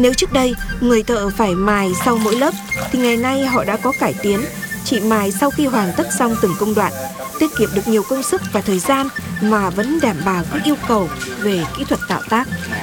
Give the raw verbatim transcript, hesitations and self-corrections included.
Nếu trước đây người thợ phải mài sau mỗi lớp, thì ngày nay họ đã có cải tiến, chỉ mài sau khi hoàn tất xong từng công đoạn, tiết kiệm được nhiều công sức và thời gian mà vẫn đảm bảo các yêu cầu về kỹ thuật tạo tác.